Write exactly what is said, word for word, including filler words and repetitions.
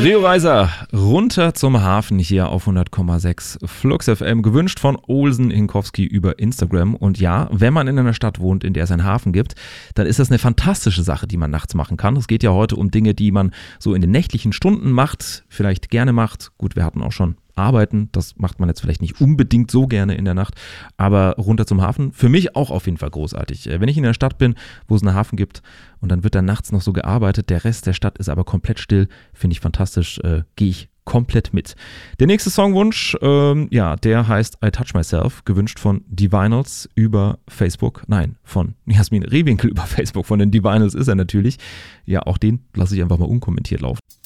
Rio Reiser, runter zum Hafen hier auf hundert Komma sechs Flux F M, gewünscht von Olsen Hinkowski über Instagram. Und ja, wenn man in einer Stadt wohnt, in der es einen Hafen gibt, dann ist das eine fantastische Sache, die man nachts machen kann. Es geht ja heute um Dinge, die man so in den nächtlichen Stunden macht, vielleicht gerne macht. Gut, wir hatten auch schon Arbeiten, das macht man jetzt vielleicht nicht unbedingt so gerne in der Nacht, aber runter zum Hafen, für mich auch auf jeden Fall großartig. Wenn ich in einer Stadt bin, wo es einen Hafen gibt und dann wird dann nachts noch so gearbeitet, der Rest der Stadt ist aber komplett still, finde ich fantastisch, äh, gehe ich komplett mit. Der nächste Songwunsch, ähm, ja, der heißt I Touch Myself, gewünscht von Divinals über Facebook, nein, von Jasmin Rehwinkel über Facebook, von den Divinals ist er natürlich. Ja, auch den lasse ich einfach mal unkommentiert laufen.